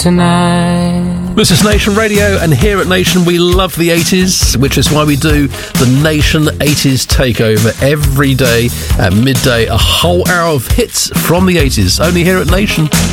tonight. This is Nation Radio, and here at Nation we love the 80s, which is why we do the Nation 80s Takeover every day at midday, a whole hour of hits from the 80s, only here at Nation.